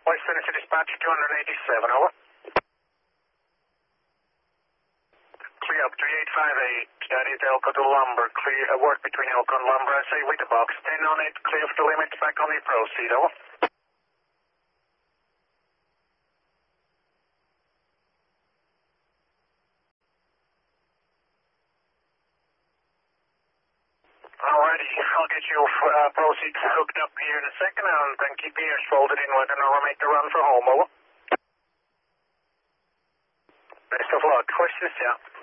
West Tennessee Dispatch 287, over. Clear up 3858, that is Elko to Lumber, clear, work between Elko and Lumber, I say with the box 10 on it, clear for the limits, back on the proceed, over. Alrighty, I'll get you proceeds hooked up here in a second, and then keep your ears folded in with an hour, make the run for home, over. Best of luck, questions, yeah.